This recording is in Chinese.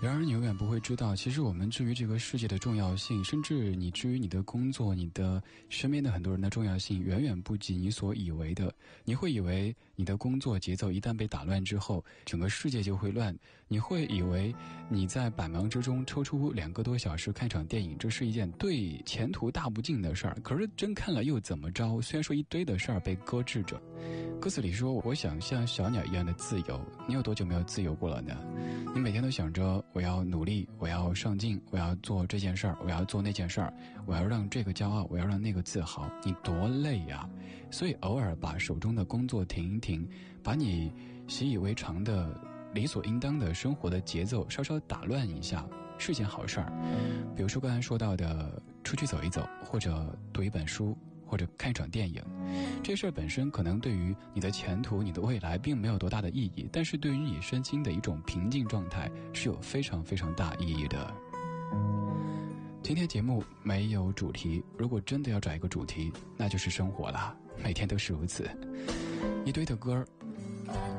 然而你永远不会知道，其实我们至于这个世界的重要性，甚至你至于你的工作，你的身边的很多人的重要性，远远不及你所以为的。你会以为你的工作节奏一旦被打乱之后，整个世界就会乱。你会以为你在百忙之中抽出2个多小时看场电影，这是一件对前途大不敬的事儿。可是真看了又怎么着？虽然说一堆的事儿被搁置着。歌词里说，我想像小鸟一样的自由。你有多久没有自由过了呢？你每天都想着我要努力，我要上进，我要做这件事儿，我要做那件事儿，我要让这个骄傲，我要让那个自豪。你多累呀！所以偶尔把手中的工作停一停，把你习以为常的理所应当的生活的节奏稍稍打乱一下，是件好事儿。比如说刚才说到的出去走一走，或者读一本书，或者看一场电影，这事儿本身可能对于你的前途、你的未来并没有多大的意义，但是对于你身心的一种平静状态是有非常非常大意义的。今天节目没有主题，如果真的要找一个主题，那就是生活啦，每天都是如此。一堆的歌